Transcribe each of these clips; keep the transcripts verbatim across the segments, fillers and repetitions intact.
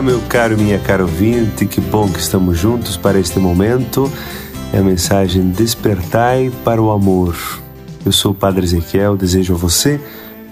Meu caro e minha cara ouvinte, que bom que estamos juntos para este momento. É a mensagem Despertai para o Amor. Eu sou o Padre Ezequiel, desejo a você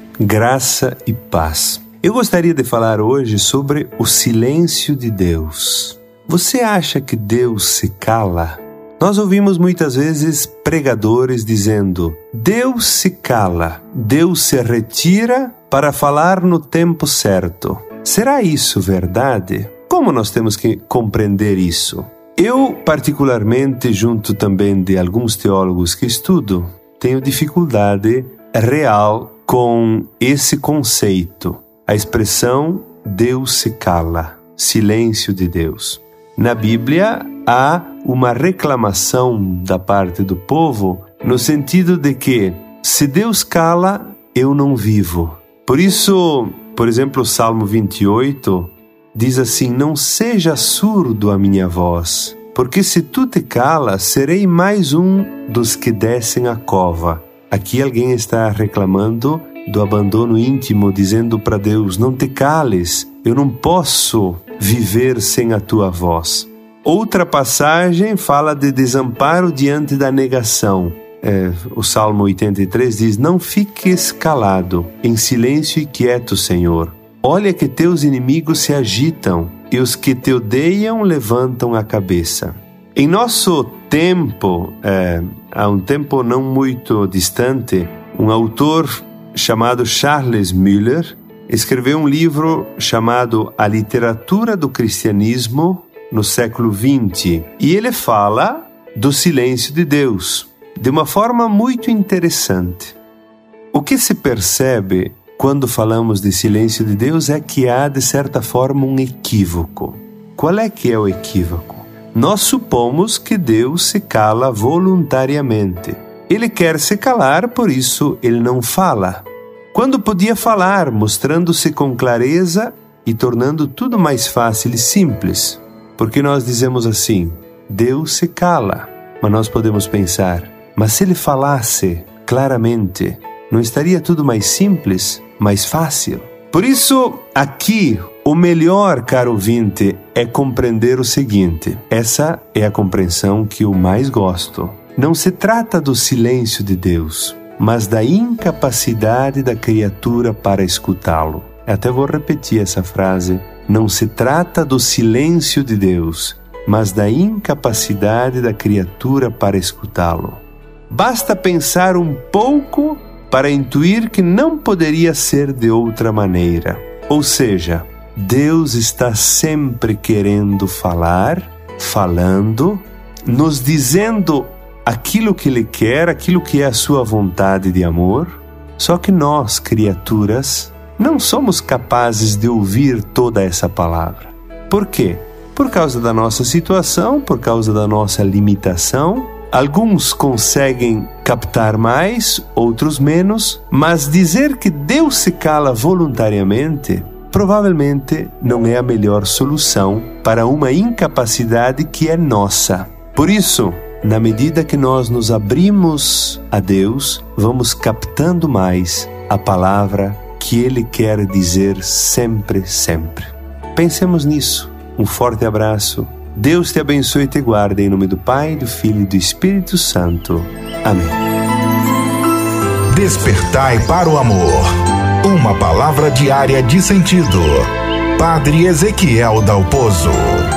graça e paz. Eu gostaria de falar hoje sobre o silêncio de Deus. Você acha que Deus se cala? Nós ouvimos muitas vezes pregadores dizendo: Deus se cala, Deus se retira para falar no tempo certo. Será isso verdade? Como nós temos que compreender isso? Eu, particularmente, junto também de alguns teólogos que estudo, tenho dificuldade real com esse conceito. A expressão Deus se cala, silêncio de Deus. Na Bíblia, há uma reclamação da parte do povo no sentido de que, se Deus cala, eu não vivo. Por isso, por exemplo, o Salmo vinte e oito diz assim: não seja surdo a minha voz, porque se tu te calas, serei mais um dos que descem a cova. Aqui alguém está reclamando do abandono íntimo, dizendo para Deus: não te cales, eu não posso viver sem a tua voz. Outra passagem fala de desamparo diante da negação. É, o Salmo oitenta e três diz: não fiques calado, em silêncio e quieto, Senhor. Olha que teus inimigos se agitam, e os que te odeiam levantam a cabeça. Em nosso tempo, é, há um tempo não muito distante, um autor chamado Charles Müller escreveu um livro chamado A Literatura do Cristianismo no século vinte, e ele fala do silêncio de Deus de uma forma muito interessante. O que se percebe quando falamos de silêncio de Deus é que há, de certa forma, um equívoco. Qual é que é o equívoco? Nós supomos que Deus se cala voluntariamente. Ele quer se calar, por isso ele não fala. Quando podia falar, mostrando-se com clareza e tornando tudo mais fácil e simples. Porque nós dizemos assim: Deus se cala. Mas nós podemos pensar: mas se ele falasse claramente, não estaria tudo mais simples, mais fácil? Por isso, aqui, o melhor, caro ouvinte, é compreender o seguinte. Essa é a compreensão que eu mais gosto. Não se trata do silêncio de Deus, mas da incapacidade da criatura para escutá-lo. Até vou repetir essa frase. Não se trata do silêncio de Deus, mas da incapacidade da criatura para escutá-lo. Basta pensar um pouco para intuir que não poderia ser de outra maneira. Ou seja, Deus está sempre querendo falar, falando, nos dizendo aquilo que Ele quer, aquilo que é a sua vontade de amor. Só que nós, criaturas, não somos capazes de ouvir toda essa palavra. Por quê? Por causa da nossa situação, por causa da nossa limitação. Alguns conseguem captar mais, outros menos, mas dizer que Deus se cala voluntariamente provavelmente não é a melhor solução para uma incapacidade que é nossa. Por isso, na medida que nós nos abrimos a Deus, vamos captando mais a palavra que Ele quer dizer sempre, sempre. Pensemos nisso. Um forte abraço. Deus te abençoe e te guarde, em nome do Pai, do Filho e do Espírito Santo. Amém. Despertai para o amor. Uma palavra diária de sentido. Padre Ezequiel Dalpozo.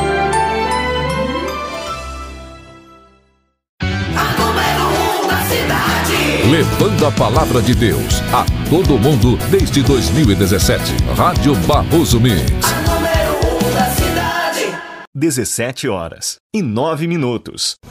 A número um da cidade. Levando a palavra de Deus a todo mundo desde dois mil e dezessete. Rádio Barroso Mix. A número um da cidade. dezessete horas e nove minutos.